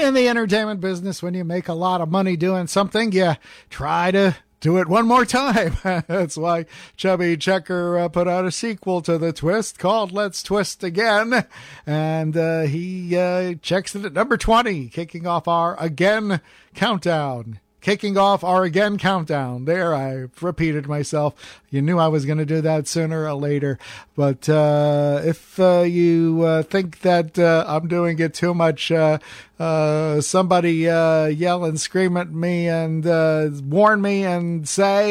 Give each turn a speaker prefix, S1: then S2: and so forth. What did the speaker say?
S1: in the entertainment business, when you make a lot of money doing something, you try to do it one more time. That's why Chubby Checker put out a sequel to The Twist called Let's Twist Again. And he checks it at number 20, kicking off our Again countdown. Kicking off our Again countdown. There, I repeated myself. You knew I was going to do that sooner or later. But if you think that I'm doing it too much, somebody yell and scream at me and warn me and say,